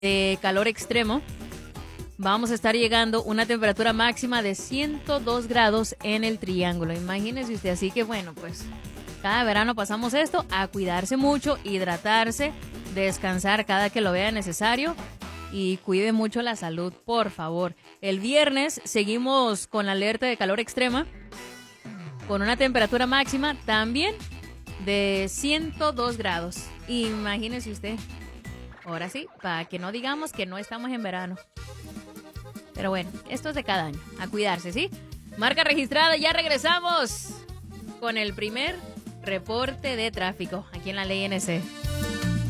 de calor extremo. Vamos a estar llegando a una temperatura máxima de 102 grados en el Triángulo. Imagínese usted, así que bueno, pues cada verano pasamos esto, a cuidarse mucho, hidratarse, descansar cada que lo vea necesario y cuide mucho la salud, por favor. El viernes seguimos con la alerta de calor extrema, con una temperatura máxima también de 102 grados. Imagínese usted. Ahora sí, para que no digamos que no estamos en verano. Pero bueno, esto es de cada año. A cuidarse, ¿sí? Marca registrada, ya regresamos con el primer reporte de tráfico aquí en la Ley NC.